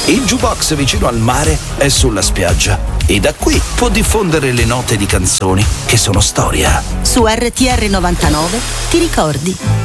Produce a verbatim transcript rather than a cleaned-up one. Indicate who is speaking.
Speaker 1: Il jukebox vicino al mare è sulla spiaggia e da qui può diffondere le note di canzoni che sono storia.
Speaker 2: Su R T R novantanove ti ricordi.